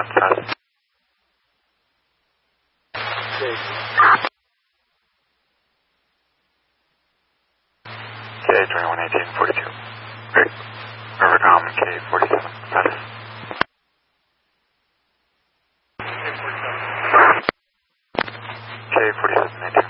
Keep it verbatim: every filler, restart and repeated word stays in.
status. K twenty-one eighteen forty-two. Great. Rivercom K forty-seven status. K forty-seven eighteen.